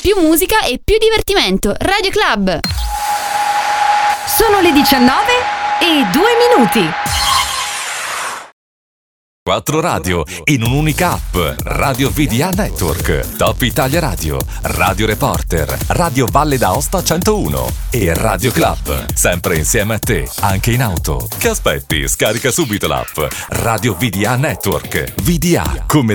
più musica e più divertimento. Radio Club. Sono le 19:02. 4 radio in un'unica app. Radio VDA Network, Top Italia Radio, Radio Reporter, Radio Valle d'Aosta 101 e Radio Club. Sempre insieme a te, anche in auto. Che aspetti? Scarica subito l'app. Radio VDA Network. VDA come